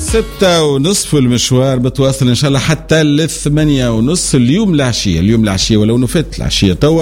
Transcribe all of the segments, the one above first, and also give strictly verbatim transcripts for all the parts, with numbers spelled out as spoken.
ستة ونصف المشوار بتواصل إن شاء الله حتى للثمانية ونصف اليوم العشية. اليوم العشية ولو نفت العشية توا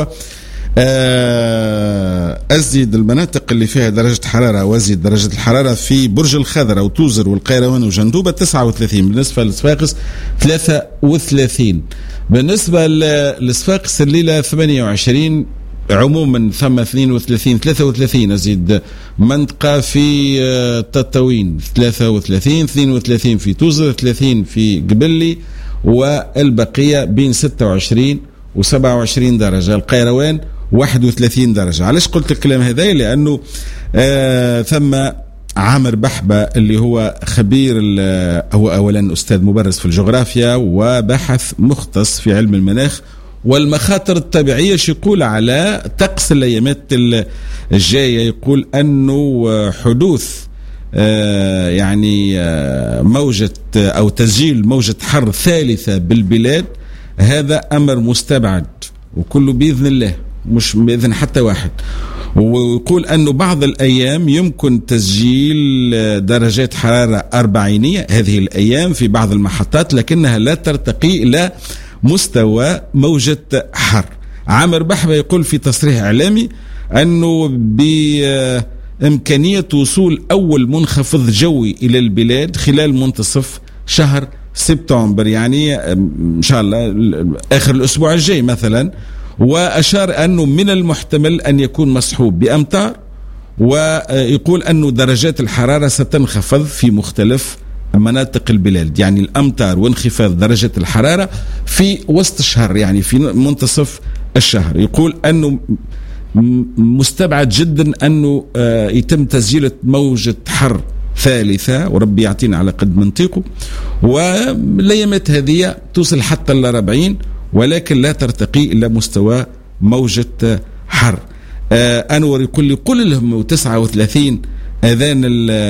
أزيد المناطق اللي فيها درجة حرارة وأزيد درجة الحرارة في برج الخضرة وتوزر والقيروان وجندوبة تسعة وثلاثين، بالنسبة لصفاقس ثلاثة وثلاثين، بالنسبة لصفاقس الليلة ثمانية وعشرين، عموما ثم اثنين وثلاثين ثلاثة وثلاثين. أزيد منطقة في تطاوين ثلاثة وثلاثين، اثنين وثلاثين في توزر، ثلاثين في قبلي، والبقية بين ستة وعشرين وسبعة وعشرين درجة. القيروان واحد وثلاثين درجة. علاش قلت الكلام هذا؟ لأنه آه ثم عامر بحبة اللي هو خبير، هو أولا أستاذ مبرز في الجغرافيا وباحث مختص في علم المناخ والمخاطر الطبيعية، يقول على طقس الأيامات الجاية، يقول أنه حدوث آه يعني آه موجة أو تسجيل موجة حر ثالثة بالبلاد هذا أمر مستبعد، وكله بإذن الله مش بإذن حتى واحد. ويقول أنه بعض الأيام يمكن تسجيل درجات حرارة أربعينية هذه الأيام في بعض المحطات، لكنها لا ترتقي إلى مستوى موجة حر. عامر بحبة يقول في تصريح إعلامي أنه بإمكانية وصول أول منخفض جوي إلى البلاد خلال منتصف شهر سبتمبر، يعني إن شاء الله آخر الأسبوع الجاي مثلا. وأشار أنه من المحتمل أن يكون مصحوب بأمطار، ويقول أنه درجات الحرارة ستنخفض في مختلف مناطق البلاد، يعني الأمطار وانخفاض درجة الحرارة في وسط الشهر، يعني في منتصف الشهر. يقول أنه مستبعد جدا أنه يتم تسجيل موجة حر ثالثة، وربي يعطينا على قد منطقه. والأيامات هذه توصل حتى ال أربعين، ولكن لا ترتقي إلى مستوى موجة حر. آه أنور يقول لي قل لهم تسعة وثلاثين أذان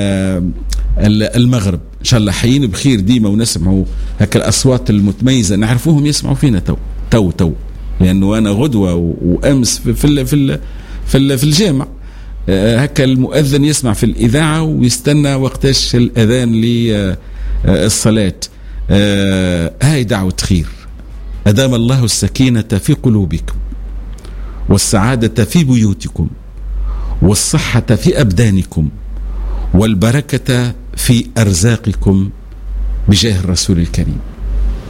المغرب، إن شاء الله حيين بخير ديما ونسمعوا هكا الأصوات المتميزة، نعرفوهم يسمعوا فينا تو تو تو لأنه أنا غدوة وأمس في في في في, في الجامع هكا المؤذن يسمع في الإذاعة ويستنى وقتاش الأذان للصلاة. هاي دعوة خير، أدام الله السكينة في قلوبكم والسعادة في بيوتكم والصحة في أبدانكم والبركة في أرزاقكم بجاه الرسول الكريم.